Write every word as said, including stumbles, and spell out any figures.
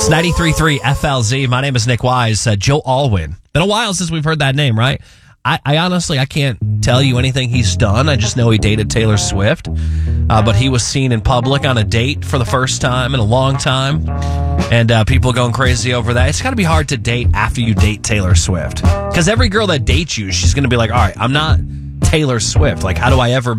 ninety-three point three F L Z. My name is Nick Wise. Uh, Joe Alwyn. Been a while since we've heard that name, right? I, I honestly, I can't tell you anything he's done. I just know he dated Taylor Swift. Uh, but he was seen in public on a date for the first time in a long time. And uh, people going crazy over that. It's got to be hard to date after you date Taylor Swift. Because every girl that dates you, she's going to be like, all right, I'm not Taylor Swift. Like, how do I ever